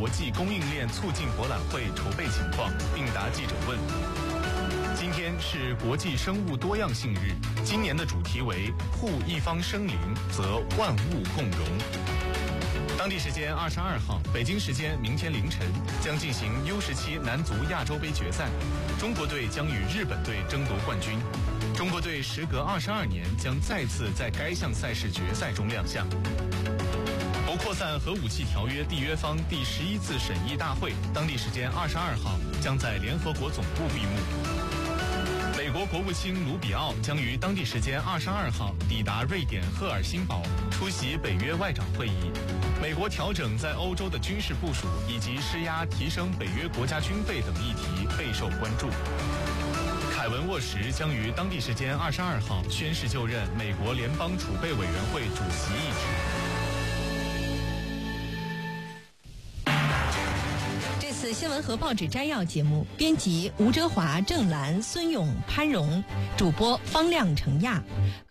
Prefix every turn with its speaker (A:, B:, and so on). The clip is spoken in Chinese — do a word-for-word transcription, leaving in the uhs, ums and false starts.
A: 际供应链促进博览会筹备情况，并答记者问。今天是国际生物多样性日，今年的主题为护一方生灵，则万物共荣。当地时间二十二号，北京时间明天凌晨将进行 U 十七男足亚洲杯决赛，中国队将与日本队争夺冠军。中国队时隔二十二年将再次在该项赛事决赛中亮相。不扩散核武器条约缔约方第十一次审议大会，当地时间二十二号将在联合国总部闭幕。美国国务卿卢比奥将于当地时间二十二号抵达瑞典赫尔辛堡，出席北约外长会议。美国调整在欧洲的军事部署以及施压提升北约国家军备等议题备受关注。凯文沃什将于当地时间二十二号宣誓就任美国联邦储备委员会主席一职。
B: 这次新闻和报纸摘要节目，编辑吴哲华、郑兰、孙勇、潘荣，主播方亮、程亚，